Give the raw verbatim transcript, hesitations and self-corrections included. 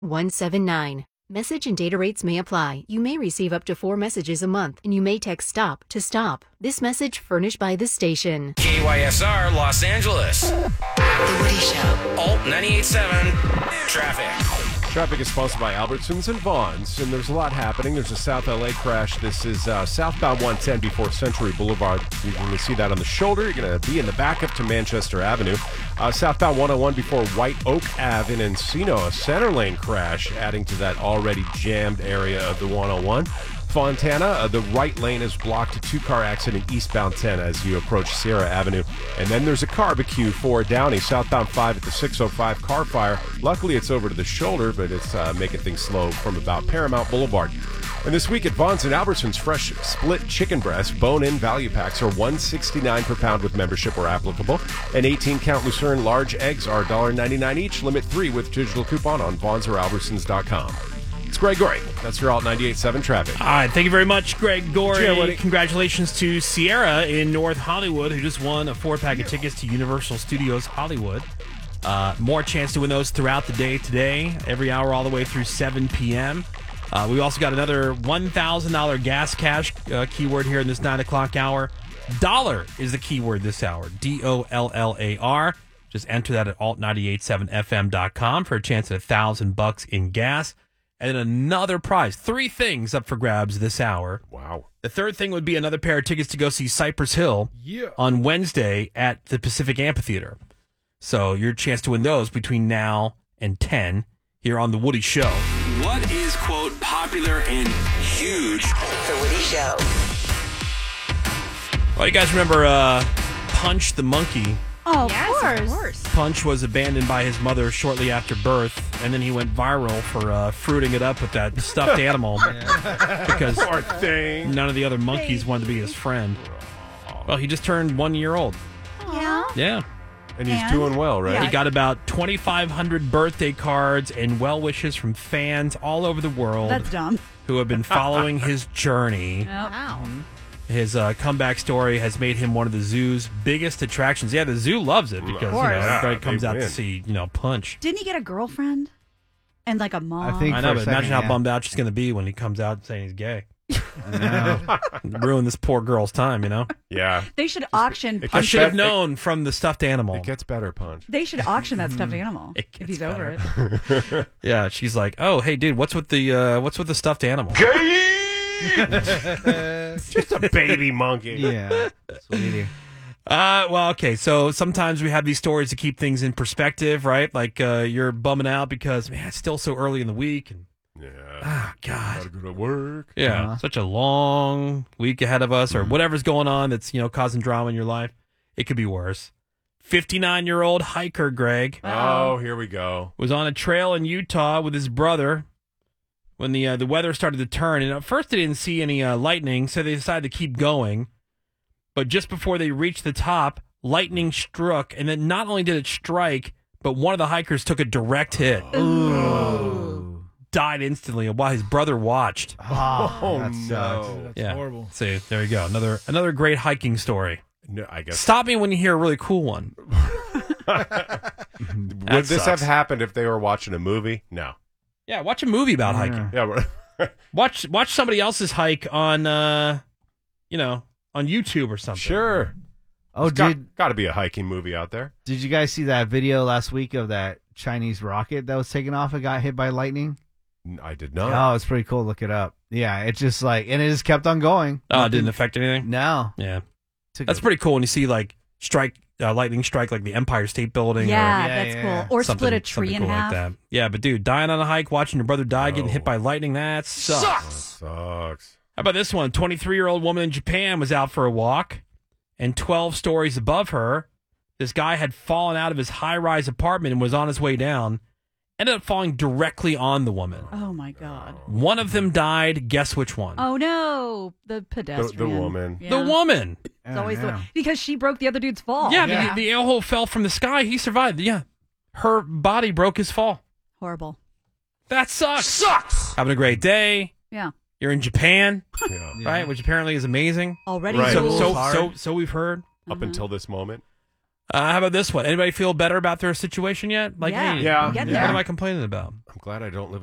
one seven nine. Message and data rates may apply. You may receive up to four messages a month, and you may text STOP to stop. This message furnished by the station. K Y S R Los Angeles. The Woody Show. Alt ninety-eight point seven. Traffic. Traffic is sponsored by Albertsons and Vons, and there's a lot happening. There's a South L A crash. This is uh, southbound one ten before Century Boulevard. You're going to see that on the shoulder. You're going to be in the backup to Manchester Avenue. Uh, southbound one oh one before White Oak Ave in Encino. A center lane crash, adding to that already jammed area of the one oh one. Fontana, uh, the right lane is blocked. A two-car accident eastbound ten as you approach Sierra Avenue. And then there's a barbecue for Downey, southbound five at the six oh five car fire. Luckily, it's over to the shoulder, but it's uh, making things slow from about Paramount Boulevard. And this week at Vons and Albertsons, fresh split chicken breast bone-in value packs are one sixty-nine per pound with membership where applicable. And eighteen-count Lucerne large eggs are one ninety-nine each. Limit three with digital coupon on vons or albertsons dot com. It's Greg Gorey. That's your Alt ninety-eight point seven traffic. All right, thank you very much, Greg Gorey. Yeah, Congratulations to Sierra in North Hollywood, who just won a four-pack of tickets to Universal Studios Hollywood. Uh, more chance to win those throughout the day today, every hour all the way through seven p.m. Uh, we also got another one thousand dollars gas cash uh, keyword here in this nine o'clock hour. Dollar is the keyword this hour, D O L L A R. Just enter that at alt ninety-eight point seven f m dot com for a chance at one thousand bucks in gas. And then another prize. Three things up for grabs this hour. Wow. The third thing would be another pair of tickets to go see Cypress Hill yeah. on Wednesday at the Pacific Amphitheater. So your chance to win those between now and ten here on The Woody Show. What is, quote, popular and huge? The Woody Show. Well, you guys remember uh, Punch the monkey? Oh, of yes, course. of course. Punch was abandoned by his mother shortly after birth, and then he went viral for uh, fruiting it up with that stuffed animal because Poor thing. none of the other monkeys wanted to be his friend. Well, he just turned one year old. Yeah. Yeah. And he's And? doing well, right? Yeah. He got about twenty-five hundred birthday cards and well wishes from fans all over the world That's dumb. who have been following his journey. Wow. His uh, comeback story has made him one of the zoo's biggest attractions. Yeah, the zoo loves it because you know, course. everybody Yeah, comes they out to win. see, you know, Punch. Didn't he get a girlfriend? And like a mom? I think- I know, for a but second, imagine how yeah. bummed out she's going to be when he comes out saying he's gay. I know. Ruin this poor girl's time, you know? Yeah. They should auction it I Punch. should have bet- known from the stuffed animal. It gets better, Punch. They should auction that stuffed animal It if gets he's over better. it. Yeah, she's like, oh, hey, dude, what's with the uh, what's with the stuffed animal? Just a baby monkey. Yeah. Sweetie. Uh, well, okay, so sometimes we have these stories to keep things in perspective, right? Like uh, you're bumming out because, man, it's still so early in the week. And, Yeah. ah, God. Gotta go to work. Yeah, Uh-huh. such a long week ahead of us, or whatever's going on that's, you know, causing drama in your life. It could be worse. fifty-nine-year-old hiker Greg Oh, here we go. was on a trail in Utah with his brother when the uh, the weather started to turn. And at first they didn't see any uh, lightning, so they decided to keep going. But just before they reached the top, lightning struck, and then not only did it strike, but one of the hikers took a direct hit. Ooh. Died instantly while his brother watched. Oh, that no. sucks. That's Yeah. horrible. See, there you go. Another another great hiking story. No, I guess. Stop me when you hear a really cool one. Would That this sucks. have happened if they were watching a movie? No. Yeah, watch a movie about hiking. Yeah. But Watch watch somebody else's hike on uh you know, on YouTube or something. sure. Oh, There's got, did got to be a hiking movie out there. did you guys see that video last week of that Chinese rocket that was taken off and got hit by lightning? N- I did not. Oh, it's pretty cool. Look it up. Yeah, it's just like, and it just kept on going. Oh, it didn't affect anything? No. Yeah. Took That's a- pretty cool when you see like strike uh, lightning strike like the Empire State Building Yeah, or Yeah, that's yeah, cool. yeah. Or something, split a tree something in cool half. like that. Yeah, but dude, dying on a hike, watching your brother die, getting hit Oh. by lightning, that sucks. That sucks. How about this one? A twenty-three-year-old woman in Japan was out for a walk, and twelve stories above her, this guy had fallen out of his high-rise apartment and was on his way down, ended up falling directly on the woman. Oh, my God. One of them died. Guess which one? Oh, no. The The, pedestrian. the woman. Yeah. The woman. It's always Oh, the no. because she broke the other dude's fall. Yeah, Yeah. The, the a-hole fell from the sky. He survived. Yeah. Her body broke his fall. Horrible. That sucks. Sucks. Having a great day. Yeah. You're in Japan, Yeah. right? Which apparently is amazing. Already Right. So, rules. so, hard. so, so we've heard. Up until this moment. Uh, how about this one? Anybody feel better about their situation yet? Like, Yeah. hey, Yeah. I'm getting Yeah. what there. am I complaining about? I'm glad I don't live